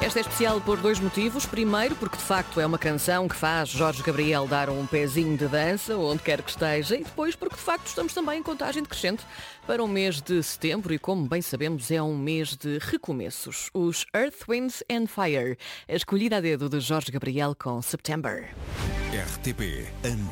Esta é especial por dois motivos. Primeiro, porque de facto é uma canção que faz Jorge Gabriel dar um pezinho de dança, onde quer que esteja. E depois, porque de facto estamos também em contagem decrescente para o mês de setembro e, como bem sabemos, é um mês de recomeços. Os Earth, Wind and Fire. A escolhida a dedo de Jorge Gabriel com September. RTP Antena